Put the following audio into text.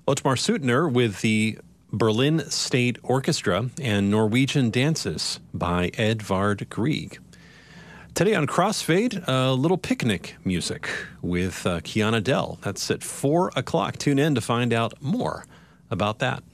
Otmar Suitner with the Berlin State Orchestra and Norwegian Dances by Edvard Grieg. Today on Crossfade, a little picnic music with Kiana Dell. That's at 4 o'clock. Tune in to find out more about that.